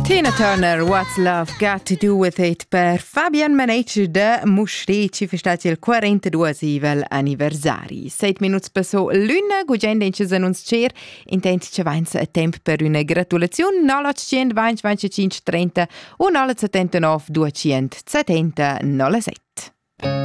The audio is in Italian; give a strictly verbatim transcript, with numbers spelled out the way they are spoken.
Tina Turner, What's Love Got to Do With It per Fabian Manetsch de Muschri, ci festeggia il quarantaduesivel anniversari. Seit minuts passò l'una, gugenda in ci annunz cer, intenti ci vains a temp per una gratulazione, nolla cent venti venticinque trenta o nolla settantanove duecentsettanta nolla set.